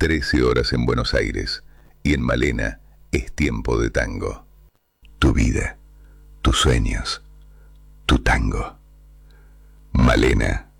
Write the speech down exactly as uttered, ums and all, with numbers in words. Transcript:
trece horas en Buenos Aires y en Malena es tiempo de tango. Tu vida, tus sueños, tu tango. Malena.